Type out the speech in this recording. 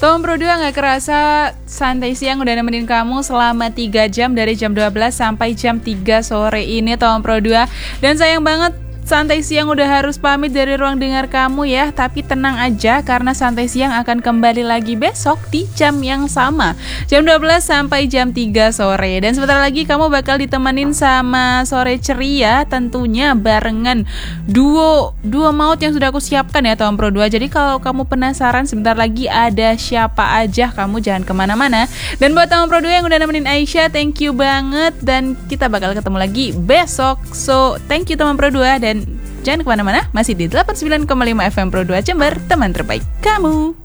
Tom Pro 2 gak kerasa santai siang udah nemenin kamu selama 3 jam dari jam 12 sampai jam 3 sore ini Tom Pro 2. Dan sayang banget Santai Siang udah harus pamit dari ruang dengar kamu ya. Tapi tenang aja karena Santai Siang akan kembali lagi besok di jam yang sama, jam 12 sampai jam 3 sore. Dan sebentar lagi kamu bakal ditemenin sama Sore Ceria, tentunya barengan duo maut yang sudah aku siapkan ya Tom Pro 2. Jadi kalau kamu penasaran sebentar lagi ada siapa aja, kamu jangan kemana-mana. Dan buat Tom Pro 2 yang udah nemenin Aisyah, thank you banget. Dan kita bakal ketemu lagi besok. So thank you teman Pro 2 dan jangan kemana-mana, masih di 89,5 FM Pro 2 Jember, teman terbaik kamu.